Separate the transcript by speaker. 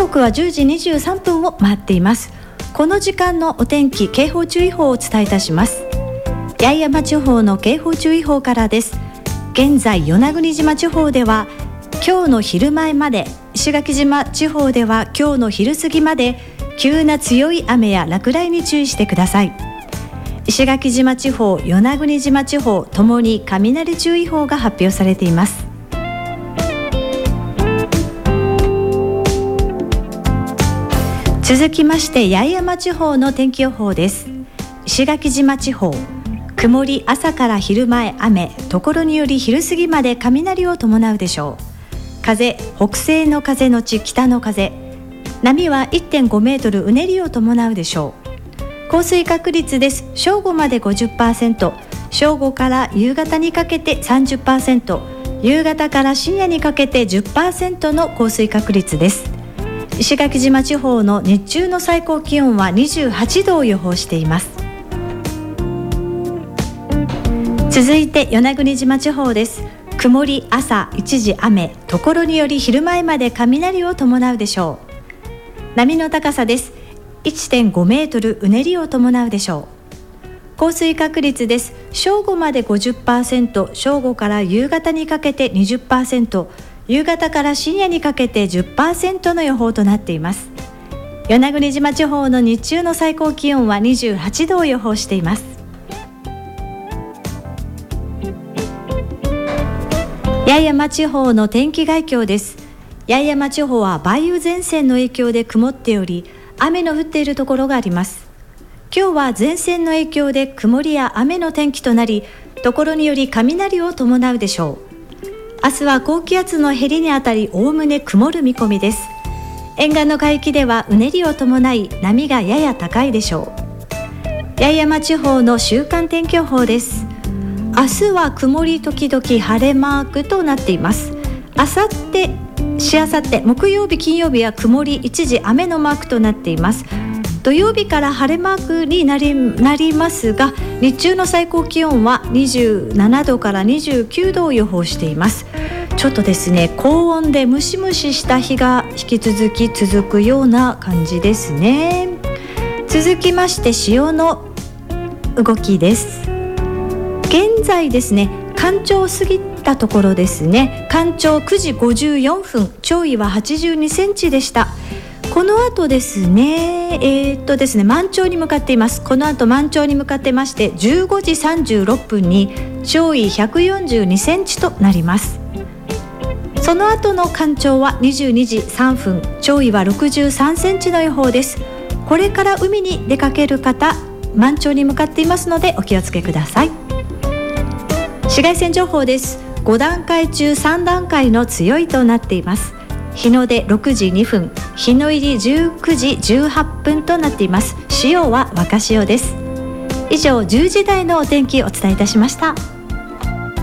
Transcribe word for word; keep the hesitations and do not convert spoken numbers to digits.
Speaker 1: 刻はじゅうじにじゅうさんぷんを回っています。この時間のお天気警報注意報をお伝えいたします。八重山地方の警報注意報からです。現在与那国島地方では今日の昼前まで、石垣島地方では今日の昼過ぎまで急な強い雨や落雷に注意してください。石垣島地方、与那国島地方ともに雷注意報が発表されています。続きまして八重山地方の天気予報です。石垣島地方、曇り、朝から昼前雨、ところにより昼過ぎまで雷を伴うでしょう。風、北西の風のち北の風、波は いってんご メートル、うねりを伴うでしょう。降水確率です。正午まで ごじゅっパーセント、正午から夕方にかけて さんじゅっパーセント、夕方から深夜にかけて じゅっパーセント の降水確率です。石垣島地方の日中の最高気温はにじゅうはちどを予報しています。続いて与那国島地方です。曇り、朝一時雨、ところにより昼前まで雷を伴うでしょう。波の高さです。 いってんご メートル、うねりを伴うでしょう。降水確率です。正午まで ごじゅっパーセント、正午から夕方にかけて にじゅっパーセント、夕方から深夜にかけて じゅっパーセント の予報となっています。与那国島地方の日中の最高気温はにじゅうはちどを予報しています。八重山地方の天気概況です。八重山地方は梅雨前線の影響で曇っており、雨の降っているところがあります。今日は前線の影響で曇りや雨の天気となり、ところにより雷を伴うでしょう。明日は高気圧のへりにあたり、おおむね曇る見込みです。沿岸の海域ではうねりを伴い、波がやや高いでしょう。八重山地方の週間天気予報です。明日は曇り時々晴れマークとなっています。あさって、しあさって木曜日、金曜日は曇り一時雨のマークとなっています。土曜日から晴れマークになり、なりますが、日中の最高気温はにじゅうななどからにじゅうきゅうどを予報しています。ちょっとですね、高温でムシムシした日が引き続き続くような感じですね。続きまして潮の動きです。現在ですね、干潮を過ぎたところですね。干潮くじごじゅうよんぷん、潮位ははちじゅうにセンチでした。この後ですね、えー、っとですね満潮に向かっています。この後満潮に向かってまして、じゅうごじさんじゅうろっぷんに潮位ひゃくよんじゅうにセンチとなります。その後の干潮はにじゅうにじさんぷん、潮位はろくじゅうさんセンチの予報です。これから海に出かける方、満潮に向かっていますのでお気をつけください。紫外線情報です。ごだんかい中さんだんかいの強いとなっています。日の出ろくじにふん、日の入りじゅうくじじゅうはっぷんとなっています。潮は若潮です。以上、じゅうじ台のお天気をお伝えいたしました。